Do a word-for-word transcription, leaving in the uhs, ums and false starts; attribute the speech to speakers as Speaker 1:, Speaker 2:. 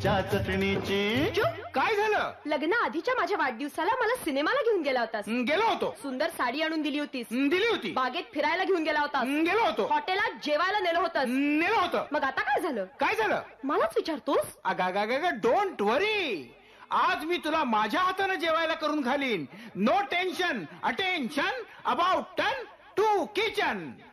Speaker 1: च्या चटणीची.
Speaker 2: चुप.
Speaker 1: काय झालं?
Speaker 2: लग्न आधीच्या माझ्या वाढदिवसाला मला सिनेमाला घेऊन गेला होतास.
Speaker 1: हं, गेलो होतो.
Speaker 2: सुंदर साडी आणून दिली होतीस.
Speaker 1: हं, दिली होती.
Speaker 2: बागेत फिरायला घेऊन गेला होतास.
Speaker 1: हं, गेलो होतो.
Speaker 2: हॉटेलात जेवायला नेलं होतंस.
Speaker 1: हं, नेलं होतं.
Speaker 2: मग आता काय झालं?
Speaker 1: काय झालं?
Speaker 2: मलाच विचारतोस?
Speaker 1: अगा डोंट वरी, आज मी तुला माझ्या हाताने जेवायला करून घालीन. No tension, attention about ton to kitchen.